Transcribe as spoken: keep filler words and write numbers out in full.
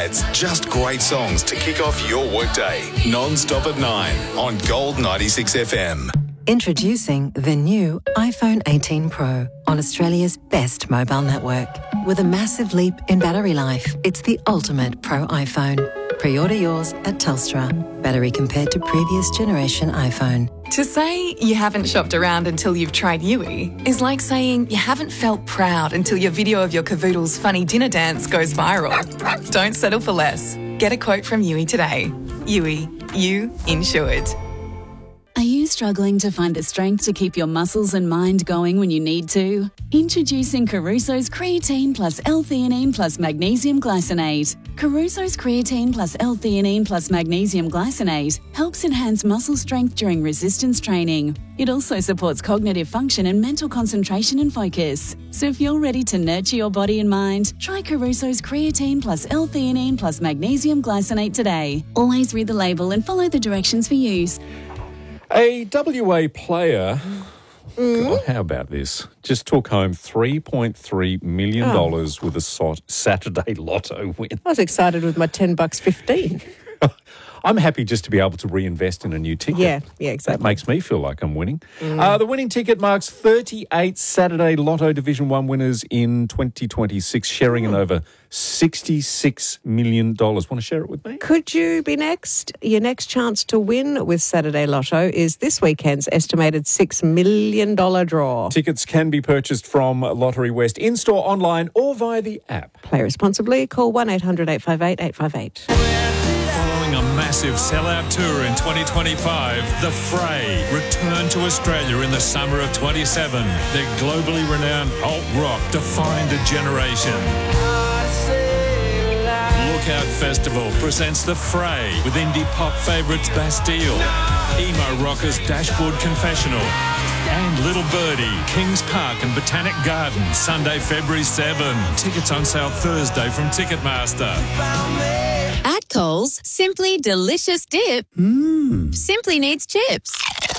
hits, just great songs to kick off your workday. Non-stop at nine on Gold ninety-six F M. Introducing the new iPhone eighteen Pro on Australia's best mobile network. With a massive leap in battery life, it's the ultimate Pro iPhone. Pre-order yours at Telstra. Battery compared to previous generation iPhone. To say you haven't shopped around until you've tried Yui is like saying you haven't felt proud until your video of your cavoodle's funny dinner dance goes viral. Don't settle for less. Get a quote from Yui today. Yui, you insured. Are you struggling to find the strength to keep your muscles and mind going when you need to? Introducing Caruso's Creatine Plus L-Theanine Plus Magnesium Glycinate. Caruso's Creatine Plus L-Theanine Plus Magnesium Glycinate helps enhance muscle strength during resistance training. It also supports cognitive function and mental concentration and focus. So if you're ready to nurture your body and mind, try Caruso's Creatine Plus L-Theanine Plus Magnesium Glycinate today. Always read the label and follow the directions for use. A W A player, mm. God, how about this? Just took home three point three million dollars oh. with a so- Saturday Lotto win. I was excited with my ten bucks fifteen. I'm happy just to be able to reinvest in a new ticket. Yeah, yeah, exactly. That makes me feel like I'm winning. Mm. Uh, the winning ticket marks thirty-eight Saturday Lotto Division one winners in twenty twenty-six, sharing mm. in over sixty-six million dollars. Want to share it with me? Could you be next? Your next chance to win with Saturday Lotto is this weekend's estimated six million dollars draw. Tickets can be purchased from Lottery West in-store, online or via the app. Play responsibly. Call one eight hundred eight five eight eight five eight. Following a massive sellout tour in twenty twenty-five, The Fray return to Australia in the summer of twenty-seven. Their globally renowned alt rock defined a generation. Lookout Festival presents The Fray with indie pop favourites Bastille, emo rockers Dashboard Confessional, and Little Birdie, Kings Park and Botanic Gardens, Sunday, February seventh. Tickets on sale Thursday from Ticketmaster. At Coles, Simply Delicious Dip Mm. simply needs chips.